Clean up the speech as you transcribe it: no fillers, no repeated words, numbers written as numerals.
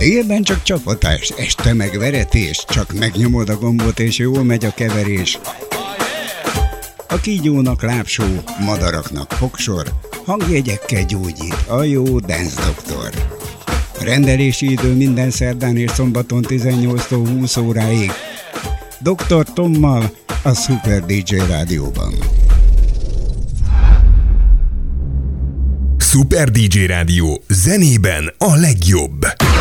Délben csak csapatás, este meg veretés, csak megnyomod a gombot és jól megy a keverés. A kígyónak lábsó, madaraknak fogsor, hangjegyekkel gyógyít a jó Dance Doktor. A rendelési idő minden szerdán és szombaton 18-tól 20 óráig. Dr. Tommal a Super DJ Rádióban. Super DJ Rádió, zenében a legjobb.